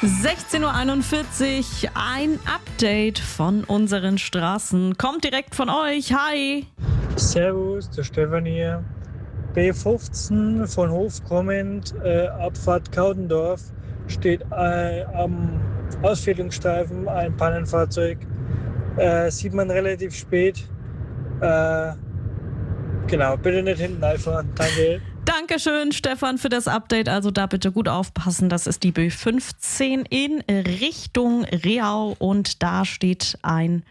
16.41 Uhr, ein Update von unseren Straßen. Kommt direkt von euch. Hi! Servus, der Stefan hier. B15 von Hof kommend, Abfahrt Kaudendorf, steht am Ausfädelungsstreifen ein Pannenfahrzeug. Sieht man relativ spät. Genau, bitte nicht hinten einfahren. Danke. Dankeschön, Stefan, für das Update. Also da bitte gut aufpassen. Das ist die B15 in Richtung Reau und da steht ein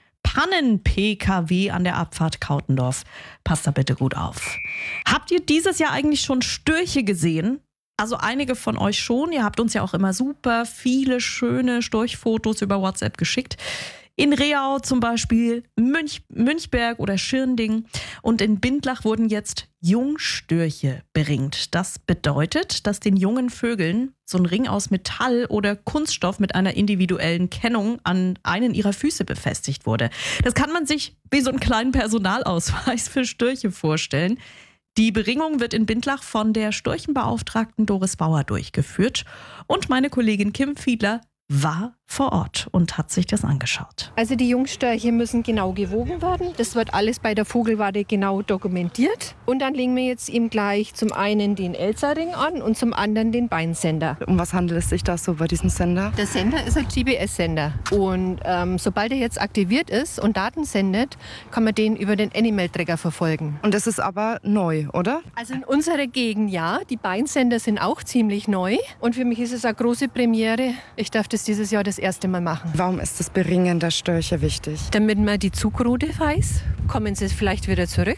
Pannen-PKW an der Abfahrt Kaudendorf. Passt da bitte gut auf. Habt ihr dieses Jahr eigentlich schon Störche gesehen? Also einige von euch schon. Ihr habt uns ja auch immer super viele schöne Storchfotos über WhatsApp geschickt. In Reau zum Beispiel, Münchberg oder Schirnding. Und in Bindlach wurden jetzt Jungstörche beringt. Das bedeutet, dass den jungen Vögeln so ein Ring aus Metall oder Kunststoff mit einer individuellen Kennung an einen ihrer Füße befestigt wurde. Das kann man sich wie so einen kleinen Personalausweis für Störche vorstellen. Die Beringung wird in Bindlach von der Storchenbeauftragten Doris Bauer durchgeführt. Und meine Kollegin Kim Fiedler war vor Ort und hat sich das angeschaut. Also die Jungstörche müssen genau gewogen werden. Das wird alles bei der Vogelwarte genau dokumentiert. Und dann legen wir jetzt ihm gleich zum einen den Elsa-Ring an und zum anderen den Beinsender. Um was handelt es sich da so bei diesem Sender? Der Sender ist ein GPS-Sender. Und sobald er jetzt aktiviert ist und Daten sendet, kann man den über den Animal-Tracker verfolgen. Und das ist aber neu, oder? Also in unserer Gegend ja. Die Beinsender sind auch ziemlich neu. Und für mich ist es eine große Premiere. Ich darf das dieses Jahr das erste Mal machen. Warum ist das Beringen der Störche wichtig? Damit man die Zugroute weiß, kommen sie vielleicht wieder zurück.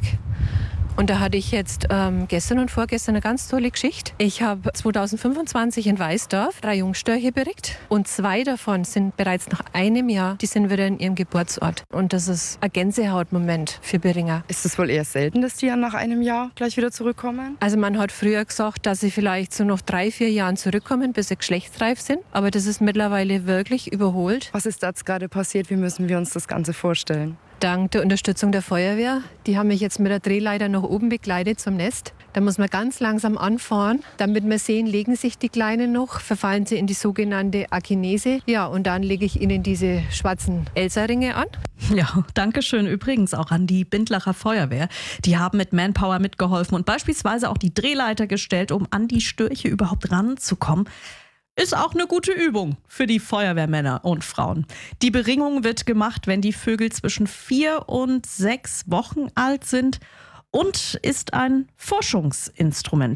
Und da hatte ich jetzt gestern und vorgestern eine ganz tolle Geschichte. Ich habe 2025 in Weißdorf 3 Jungstörche beregt und 2 davon sind bereits nach einem Jahr, die sind wieder in ihrem Geburtsort. Und das ist ein Gänsehautmoment für Beringer. Ist es wohl eher selten, dass die ja nach einem Jahr gleich wieder zurückkommen? Also man hat früher gesagt, dass sie vielleicht so nach 3-4 Jahren zurückkommen, bis sie geschlechtsreif sind. Aber das ist mittlerweile wirklich überholt. Was ist da jetzt gerade passiert? Wie müssen wir uns das Ganze vorstellen? Dank der Unterstützung der Feuerwehr. Die haben mich jetzt mit der Drehleiter nach oben begleitet zum Nest. Da muss man ganz langsam anfahren, damit wir sehen, legen sich die Kleinen noch, verfallen sie in die sogenannte Akinese. Ja, und dann lege ich ihnen diese schwarzen Elsa-Ringe an. Ja, danke schön übrigens auch an die Bindlacher Feuerwehr. Die haben mit Manpower mitgeholfen und beispielsweise auch die Drehleiter gestellt, um an die Störche überhaupt ranzukommen. Ist auch eine gute Übung für die Feuerwehrmänner und Frauen. Die Beringung wird gemacht, wenn die Vögel zwischen 4 und 6 Wochen alt sind und ist ein Forschungsinstrument.